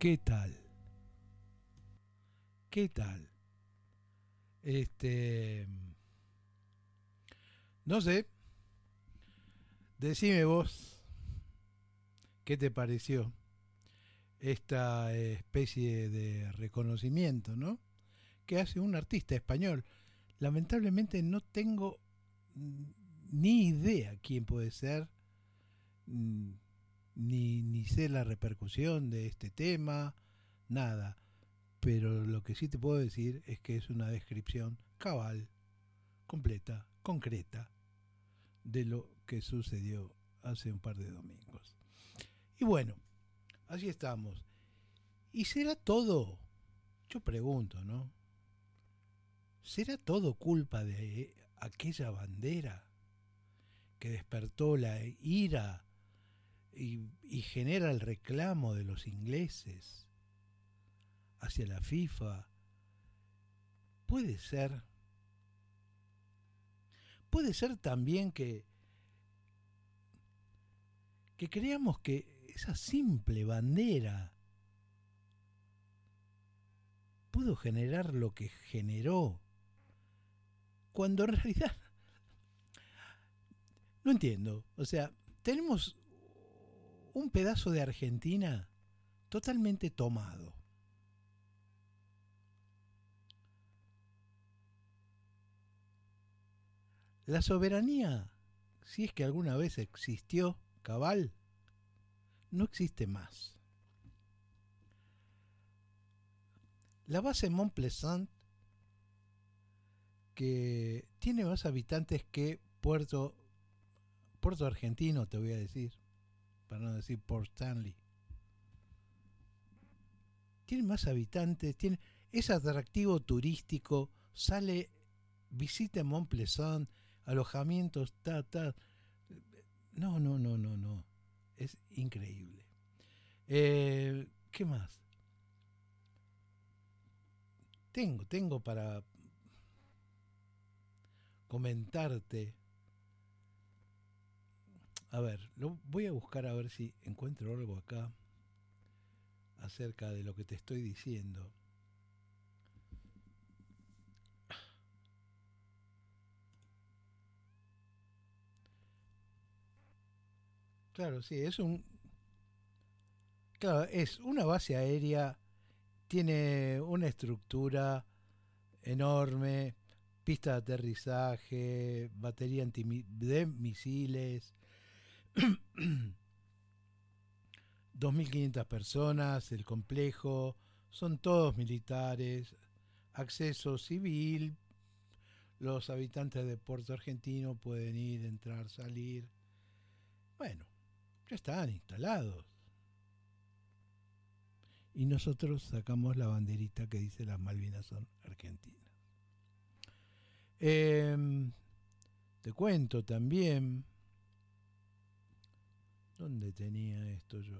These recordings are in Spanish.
¿Qué tal? ¿Qué tal? No sé, decime vos, ¿qué te pareció esta especie de reconocimiento, ¿no? Que hace un artista español. Lamentablemente no tengo mm, ni idea quién puede ser, mm, ni sé la repercusión de este tema, nada. Pero lo que sí te puedo decir es que es una descripción cabal, completa, concreta, de lo que sucedió hace un par de domingos. Y bueno, así estamos. ¿Y será todo? Yo pregunto, ¿no? ¿Será todo culpa de aquella bandera que despertó la ira y genera el reclamo de los ingleses hacia la FIFA? Puede ser. Puede ser también que creamos que esa simple bandera pudo generar lo que generó, cuando en realidad no entiendo. O sea, tenemos un pedazo de Argentina totalmente tomado. La soberanía, si es que alguna vez existió cabal, no existe más. La base Mont Pleasant, que tiene más habitantes que Puerto Argentino, te voy a decir, para no decir Port Stanley. Tiene más habitantes, es atractivo turístico, visita Mont Pleasant, alojamientos, No. Es increíble. ¿Qué más? Tengo para comentarte. A ver, lo voy a buscar a ver si encuentro algo acá acerca de lo que te estoy diciendo. Claro, sí, es una base aérea, tiene una estructura enorme, pista de aterrizaje, batería de misiles, 2.500 personas, el complejo, son todos militares, acceso civil, los habitantes de Puerto Argentino pueden ir, entrar, salir. Bueno, ya están instalados. Y nosotros sacamos la banderita que dice las Malvinas son argentinas. Te cuento también. ¿Dónde tenía esto yo?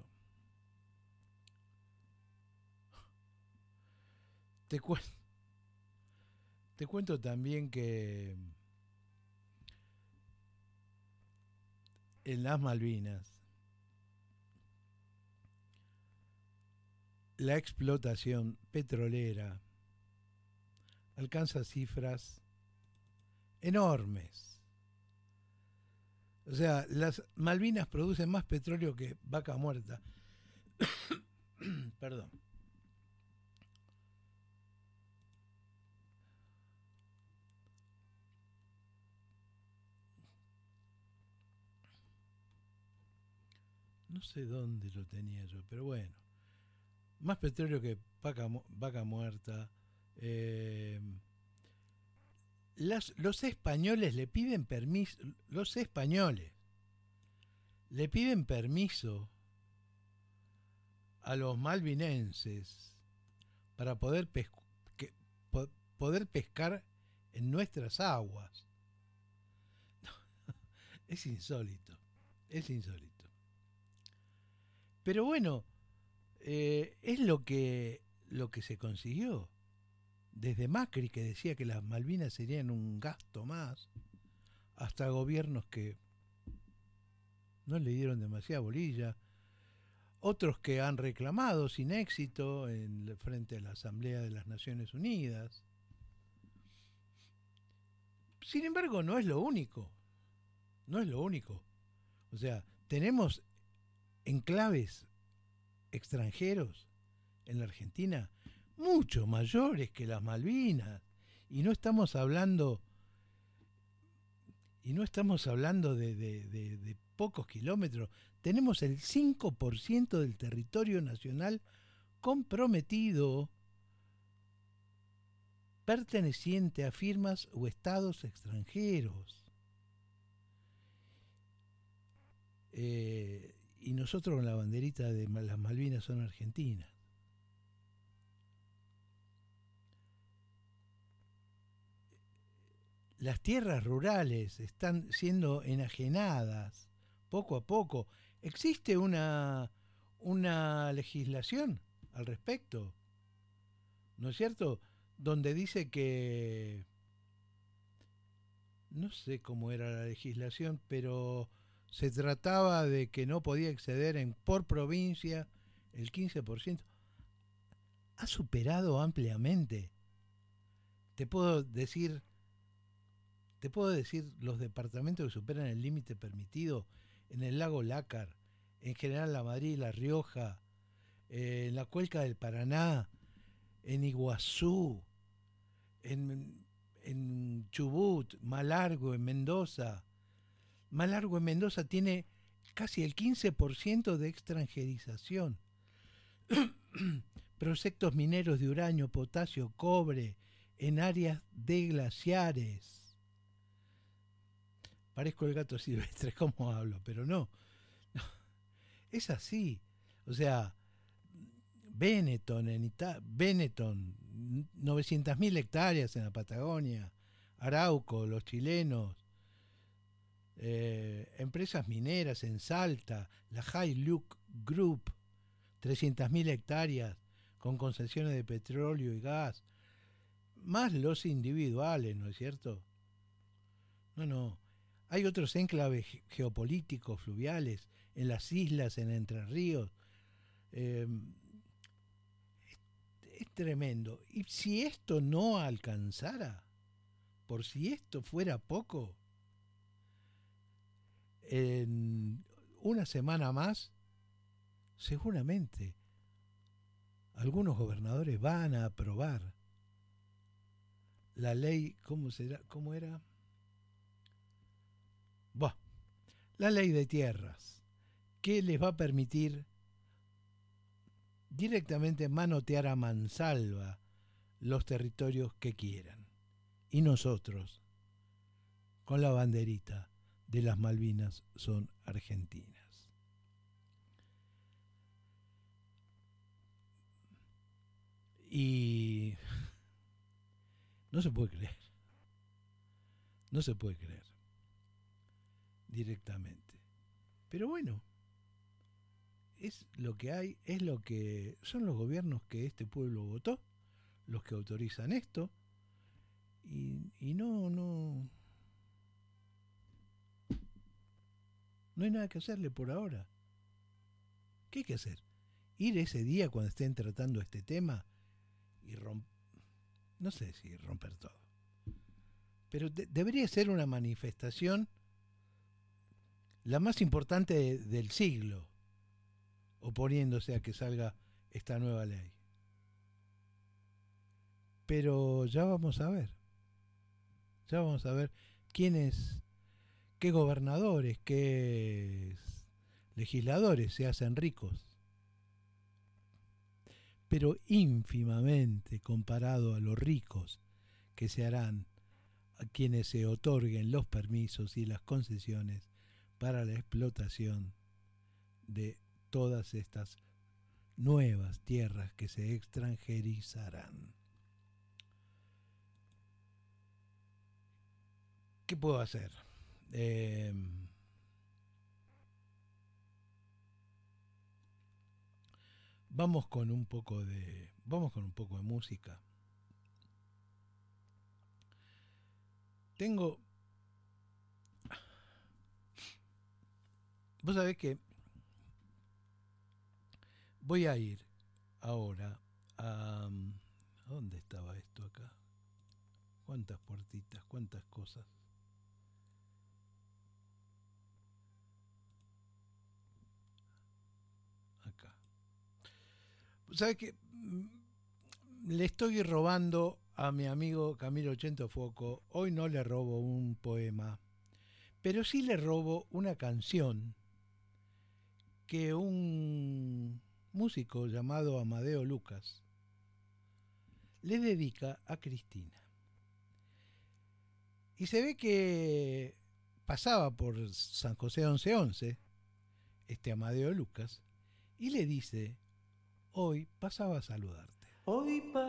Te, cu te cuento también que en las Malvinas la explotación petrolera alcanza cifras enormes. O sea, las Malvinas producen más petróleo que vaca muerta. Perdón. No sé dónde lo tenía yo, pero bueno. Más petróleo que vaca muerta. Eh, los españoles le piden permiso. Los españoles le piden permiso a los malvinenses para que, poder pescar en nuestras aguas. Es insólito. Es insólito. Pero bueno, es lo que se consiguió. Desde Macri, que decía que las Malvinas serían un gasto más, hasta gobiernos que no le dieron demasiada bolilla. otros que han reclamado sin éxito frente a la Asamblea de las Naciones Unidas. Sin embargo, no es lo único, no es lo único. O sea, tenemos enclaves extranjeros en la Argentina mucho mayores que las Malvinas. Y no estamos hablando, de pocos kilómetros. Tenemos el 5% del territorio nacional comprometido perteneciente a firmas o estados extranjeros. Y nosotros con la banderita de las Malvinas son argentinas. Las tierras rurales están siendo enajenadas poco a poco. ¿Existe una legislación al respecto? ¿No es cierto? Donde dice que, no sé cómo era la legislación, pero se trataba de que no podía exceder por provincia el 15%. Ha superado ampliamente. Te puedo decir los departamentos que superan el límite permitido en el lago Lácar, en General La Madrid, La Rioja, en la cuenca del Paraná, en Iguazú, en Chubut, Malargo, en Mendoza. Malargo en Mendoza tiene casi el 15% de extranjerización. Proyectos mineros de uranio, potasio, cobre en áreas de glaciares. Parezco el gato silvestre, como hablo, pero no. Es así. O sea, Benetton, 900.000 hectáreas en la Patagonia, Arauco, los chilenos, empresas mineras en Salta, la Hilux Group, 300.000 hectáreas con concesiones de petróleo y gas, más los individuales, ¿no es cierto? No. Hay otros enclaves geopolíticos, fluviales, en las islas, en Entre Ríos. Eh, es tremendo. Y si esto no alcanzara, por si esto fuera poco, en una semana más, seguramente algunos gobernadores van a aprobar la ley, ¿cómo será? ¿Cómo era? Buah, la ley de tierras, que les va a permitir directamente manotear a mansalva los territorios que quieran. Y nosotros, con la banderita de las Malvinas, son argentinas. Y no se puede creer. No se puede creer. Directamente. Pero bueno, es lo que hay, es lo que son los gobiernos que este pueblo votó, los que autorizan esto. Y no hay nada que hacerle por ahora. ¿Qué hay que hacer? Ir ese día cuando estén tratando este tema y no sé si romper todo. Pero debería ser una manifestación la más importante del siglo, oponiéndose a que salga esta nueva ley. Pero ya vamos a ver. Ya vamos a ver quiénes, qué gobernadores, qué legisladores se hacen ricos. Pero ínfimamente comparado a los ricos que se harán a quienes se otorguen los permisos y las concesiones para la explotación de todas estas nuevas tierras que se extranjerizarán. ¿Qué puedo hacer? Vamos con un poco de música. Vos sabés que Voy a ir ahora a... ¿Dónde estaba esto acá? ¿Cuántas puertitas? ¿Cuántas cosas? Acá. ¿Sabes qué? Le estoy robando a mi amigo Camilo Centofoco. Hoy no le robo un poema, pero sí le robo una canción que un músico llamado Amadeo Lucas le dedica a Cristina. Y se ve que pasaba por San José 1111, este Amadeo Lucas, y le dice, hoy pasaba a saludarte. Hoy